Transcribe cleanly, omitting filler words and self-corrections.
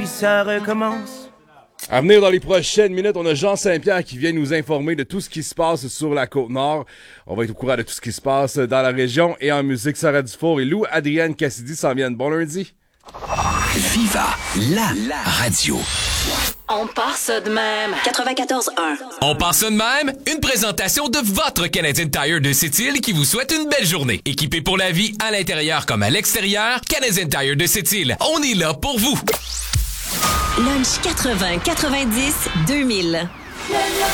ça recommence. À venir dans les prochaines minutes, on a Jean Saint-Pierre qui vient nous informer de tout ce qui se passe sur la Côte-Nord. On va être au courant de tout ce qui se passe dans la région et en musique. Sarah Dufour et Lou Adrienne Cassidy s'en viennent. Bon lundi. Viva la radio. On part ça de même. 94.1. On part ça de même. Une présentation de votre Canadian Tire de Sept-Îles qui vous souhaite une belle journée. Équipé pour la vie, à l'intérieur comme à l'extérieur, Canadian Tire de Sept-Îles. On est là pour vous. Lunch 80, 90, 2000.